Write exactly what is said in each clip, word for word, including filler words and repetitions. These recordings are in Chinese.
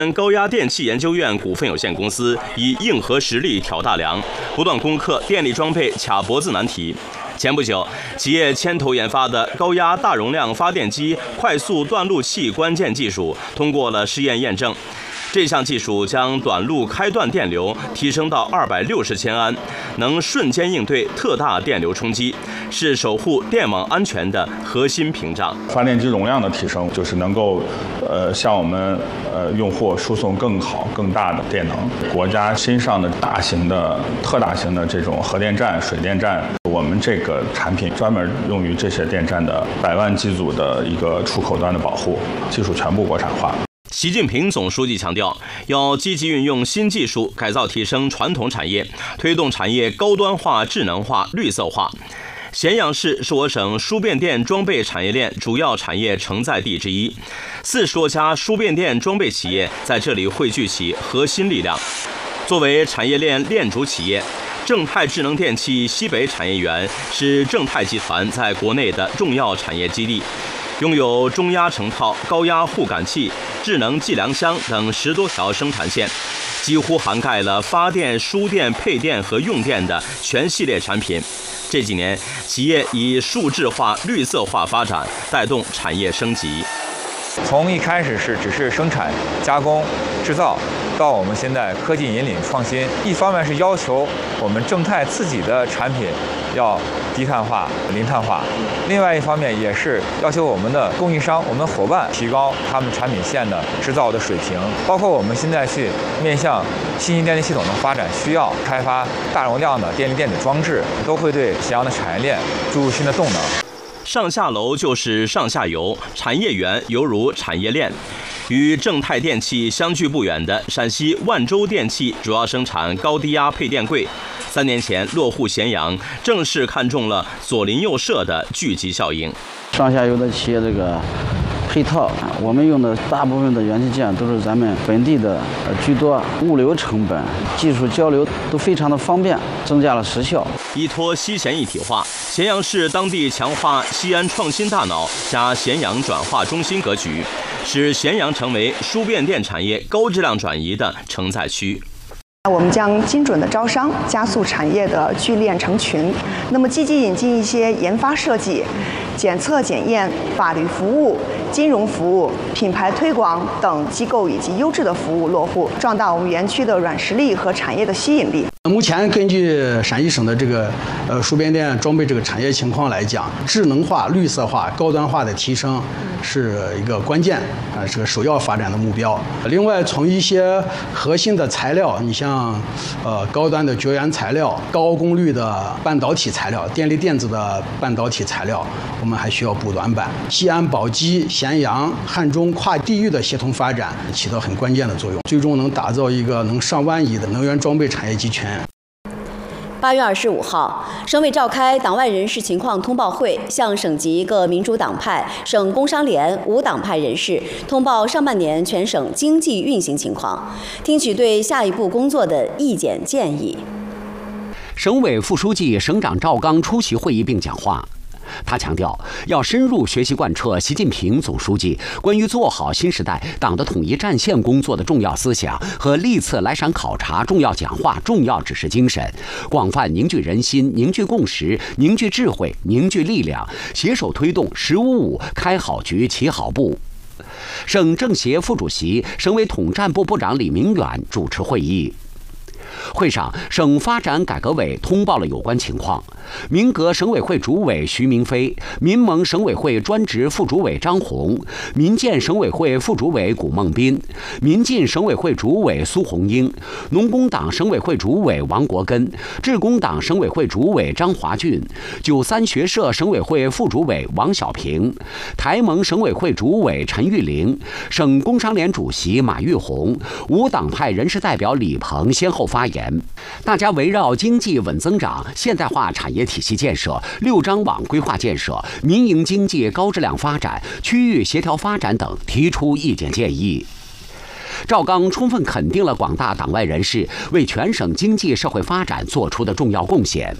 高压电气研究院股份有限公司以硬核实力挑大梁，不断攻克电力装备卡脖子难题。前不久，企业牵头研发的高压大容量发电机快速断路器关键技术通过了试验验证。这项技术将短路开断电流提升到二百六十千安，能瞬间应对特大电流冲击，是守护电网安全的核心屏障。 发电机容量的提升，就是能够，呃，向我们呃用户输送更好、更大的电能。国家新上的大型的、特大型的这种核电站、水电站，我们这个产品专门用于这些电站的百万机组的一个出口端的保护，技术全部国产化。 习近平总书记强调，要积极运用新技术改造提升传统产业，推动产业高端化、智能化、绿色化。咸阳市是我省输变电装备产业链主要产业承载地之一，四十多家输变电装备企业在这里汇聚起核心力量。作为产业链链主企业，正泰智能电器西北产业园是正泰集团在国内的重要产业基地。拥有中压成套、高压护感器、智能计量箱等十多条生产线，几乎涵盖了发电、输电、配电和用电的全系列产品。这几年，企业以数字化、绿色化发展，带动产业升级。 从一开始是只是生产、加工、制造，到我们现在科技引领创新，一方面是要求我们正泰自己的产品要低碳化、零碳化，另外一方面也是要求我们的供应商、我们伙伴提高他们产品线的制造的水平，包括我们现在去面向新型电力系统的发展需要，开发大容量的电力电子装置，都会对咸阳的产业链注入新的动能。 上下楼就是上下游，产业园犹如产业链。与正泰电器相距不远的陕西万州电器主要生产高低压配电柜，三年前落户咸阳，正是看中了左邻右舍的聚集效应。 上下游的企业这个配套，我们用的大部分的元器件都是咱们本地的居多，物流成本、技术交流都非常的方便，增加了时效。 依托西咸一体化，咸阳市当地强化西安创新大脑加咸阳转化中心格局，使咸阳成为输变电产业高质量转移的承载区。 我们将精准的招商，加速产业的聚链成群。那么，积极引进一些研发设计、检测检验、法律服务、金融服务、品牌推广等机构以及优质的服务落户，壮大我们园区的软实力和产业的吸引力。 目前根据陕西省的这个呃输变电装备这个产业情况来讲，智能化、绿色化、高端化的提升是一个关键啊，是个首要发展的目标。另外，从一些核心的材料，你像呃高端的绝缘材料、高功率的半导体材料、电力电子的半导体材料，我们还需要补短板。西安、宝鸡、咸阳、汉中跨地域的协同发展起到很关键的作用，最终能打造一个能上万亿的能源装备产业集群。 八月二十五号，省委召开党外人士情况通报会，向省级各民主党派、省工商联无党派人士通报上半年全省经济运行情况，听取对下一步工作的意见建议。 省委副书记、省长赵刚出席会议并讲话。他强调，要深入学习贯彻习近平总书记关于做好新时代党的统一战线工作的重要思想和历次来陕考察重要讲话、重要指示精神，广泛凝聚人心、凝聚共识、凝聚智慧、凝聚力量，携手推动“十五五”开好局、起好步。省政协副主席、省委统战部部长李明远主持会议。会上，省发展改革委通报了有关情况。民革省委会主委徐明飞、民盟省委会专职副主委张红、民建省委会副主委古孟斌、民进省委会主委苏红英、农工党省委会主委王国根、致公党省委会主委张华俊、九三学社省委会副主委王小平、台盟省委会主委陈玉玲、省工商联主席马玉红、无党派人士代表李鹏先后发言。大家围绕经济稳增长、现代化产业体系建设、六张网规划建设、民营经济高质量发展、区域协调发展等提出意见建议。赵刚充分肯定了广大党外人士为全省经济社会发展做出的重要贡献。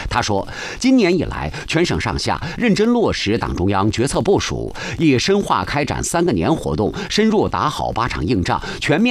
他说，今年以来，全省上下认真落实党中央决策部署，以深化开展三个年活动，深入打好八场硬仗，全面